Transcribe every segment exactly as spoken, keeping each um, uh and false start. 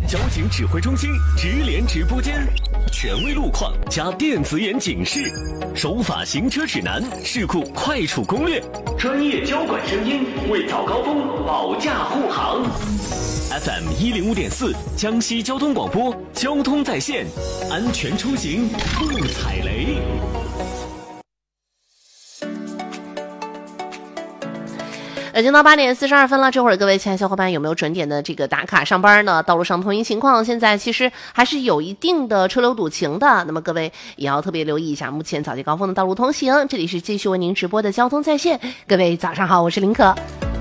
交警指挥中心直连直播间，权威路况加电子眼警示，守法行车指南，事故快处攻略，专业交管声音为早高峰保驾护航。F M 一零五点四，江西交通广播，交通在线，安全出行不踩雷。 已经到八点四十二分了，这会儿各位亲爱的小伙伴有没有准点的这个打卡上班呢？道路上通行情况现在其实还是有一定的车流堵情的，那么各位也要特别留意一下目前早节高峰的道路通行。这里是继续为您直播的交通在线，各位早上好，我是林可。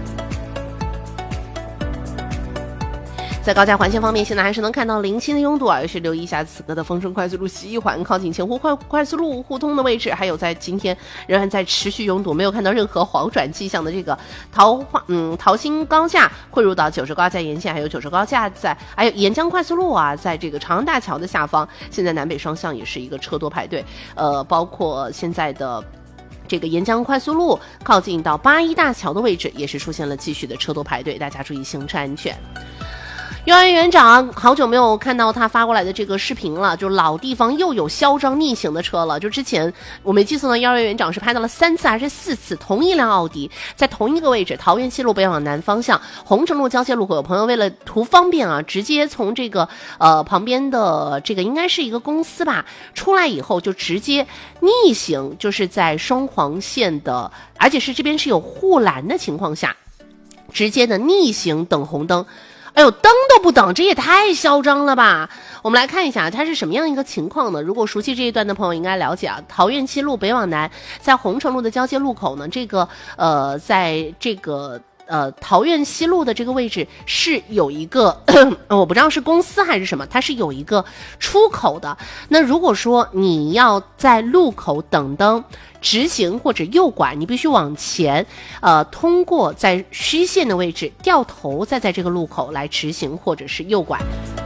在高架环线方面，现在还是能看到零星的拥堵啊，也是留意一下此刻的丰顺快速路西环靠近前湖快快速路互通的位置，还有在今天仍然在持续拥堵，没有看到任何好转迹象的这个桃花嗯桃新高架汇入到九州高架沿线，还有九州高架在还有沿江快速路啊，在这个长安大桥的下方，现在南北双向也是一个车多排队，呃，包括现在的。这个沿江快速路靠近到八一大桥的位置，也是出现了继续的车多排队，大家注意行车安全。幼儿园园长好久没有看到他发过来的这个视频了，就老地方又有嚣张逆行的车了。就之前我没记错呢，幼儿园园长是拍到了三次还是四次，同一辆奥迪在同一个位置，桃园西路北往南方向红城路交界路口，有朋友为了图方便啊，直接从这个呃旁边的这个应该是一个公司吧，出来以后就直接逆行，就是在双黄线的，而且是这边是有护栏的情况下，直接的逆行等红灯。哎呦，灯都不等，这也太嚣张了吧！我们来看一下它是什么样一个情况呢？如果熟悉这一段的朋友应该了解啊，桃园西路北往南，在红城路的交界路口呢，这个呃，在这个。呃，桃园西路的这个位置是有一个我不知道是公司还是什么，它是有一个出口的。那如果说你要在路口等灯直行或者右拐，你必须往前呃，通过在虚线的位置掉头，再在这个路口来直行或者是右拐。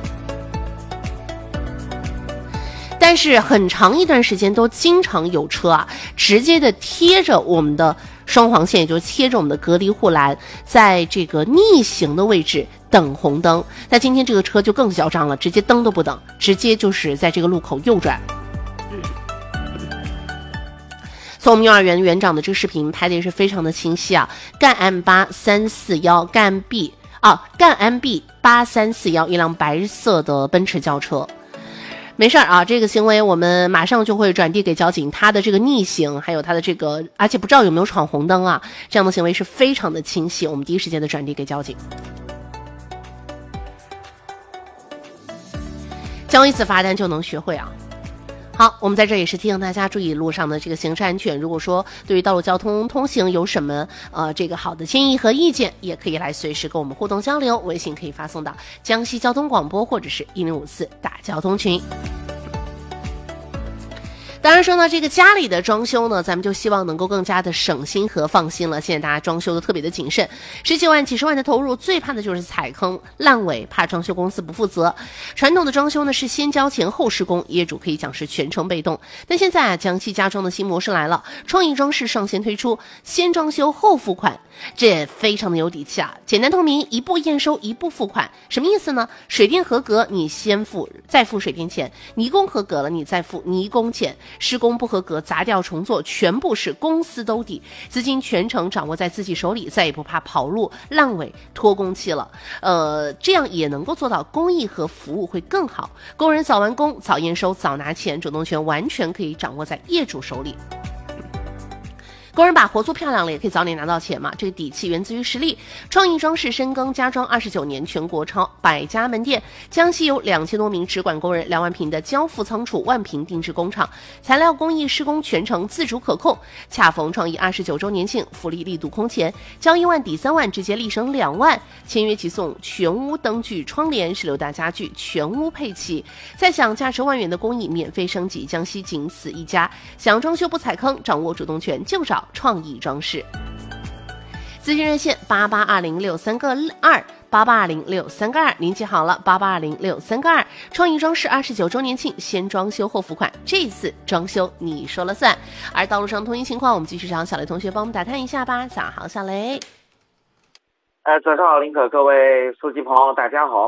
但是很长一段时间都经常有车啊，直接的贴着我们的双黄线，也就贴着我们的隔离护栏，在这个逆行的位置等红灯。那今天这个车就更嚣张了，直接灯都不等，直接就是在这个路口右转。从我们幼儿园园长的这个视频拍的也是非常的清晰啊，赣 M 八三四一赣 B 啊赣 M B 八三四一一辆白色的奔驰轿车。没事啊，这个行为我们马上就会转递给交警，他的这个逆行，还有他的这个，而且不知道有没有闯红灯啊，这样的行为是非常的清晰，我们第一时间的转递给交警。交一次罚单就能学会啊。好，我们在这也是提醒大家注意路上的这个行车安全。如果说对于道路交通通行有什么呃这个好的建议和意见，也可以来随时跟我们互动交流，微信可以发送到江西交通广播或者是一零五四大交通群。当然说呢，这个家里的装修呢，咱们就希望能够更加的省心和放心了。现在大家装修的特别的谨慎，十几万几十万的投入，最怕的就是踩坑烂尾，怕装修公司不负责。传统的装修呢是先交钱后施工，业主可以讲是全程被动。但现在啊，江西家装的新模式来了，创意装饰上线推出，先装修后付款，这也非常的有底气啊！简单透明，一步验收一步付款，什么意思呢？水电合格你先付，再付水电钱；泥工合格了你再付泥工钱。施工不合格砸掉重做，全部是公司兜底，资金全程掌握在自己手里，再也不怕跑路烂尾拖工期了。呃，这样也能够做到工艺和服务会更好，工人早完工早验收早拿钱，主动权完全可以掌握在业主手里。工人把活做漂亮了，也可以早点拿到钱嘛。这个底气源自于实力。创意装饰深耕家装二十九年，全国超百家门店，江西有两千多名直管工人，两万平的交付仓储，万平定制工厂，材料工艺施工全程自主可控。恰逢创意二十九周年庆，福利力度空前，交一万抵三万，直接立省两万，签约即送全屋灯具、窗帘、十六大家具，全屋配齐。再享价值万元的工艺免费升级，江西仅此一家。想装修不踩坑，掌握主动权就找创意装饰。咨询热线八八二零六三个二八八二零六三个二，您记好了，八八二零六三个二。创意装饰二十九周年庆，先装修后付款，这次装修你说了算。而道路上通行情况，我们继续让小雷同学帮我们打探一下吧。早上好，小雷。 呃，早上好，林可，各位司机朋友，大家好。